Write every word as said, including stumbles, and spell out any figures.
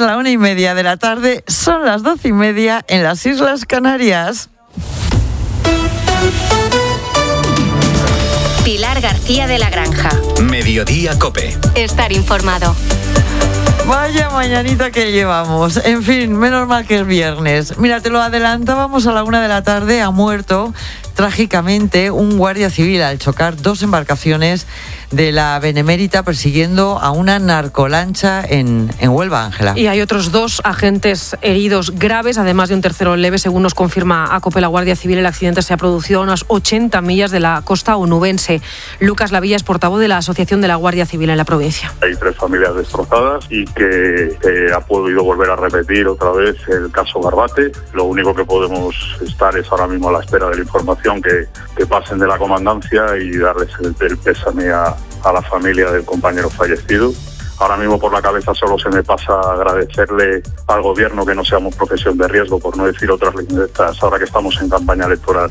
la una y media de la tarde, son las doce y media en las Islas Canarias. Pilar García de la Granja. Mediodía COPE. Estar informado. Vaya mañanita que llevamos. En fin, menos mal que es viernes. Mira, te lo adelantábamos a la una de la tarde. Ha muerto trágicamente un guardia civil al chocar dos embarcaciones de la Benemérita persiguiendo a una narcolancha en, en Huelva, Ángela. Y hay otros dos agentes heridos graves, además de un tercero leve, según nos confirma ACOPE, la Guardia Civil. El accidente se ha producido a unas ochenta millas de la costa onubense. Lucas Lavilla es portavoz de la Asociación de la Guardia Civil en la provincia. Hay tres familias destrozadas y que eh, ha podido volver a repetir otra vez el caso Garbate. Lo único que podemos estar es ahora mismo a la espera de la información que, que pasen de la comandancia y darles el, el pésame a, a la familia del compañero fallecido. Ahora mismo por la cabeza solo se me pasa agradecerle al gobierno que no seamos profesión de riesgo, por no decir otras líneas ahora que estamos en campaña electoral.